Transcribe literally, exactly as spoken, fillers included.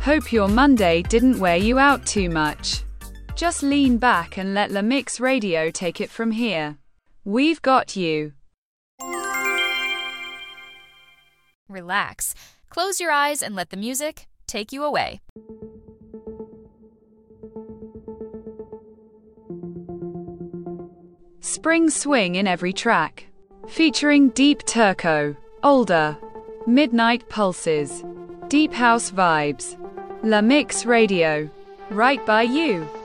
Hope your Monday didn't wear you out too much. Just lean back and let La Mix Radio take it from here. We've got you. Relax. Close your eyes and let the music take you away. Spring swing in every track. Featuring deep turco, older, midnight pulses, deep house vibes. La Mix Radio. Right by you.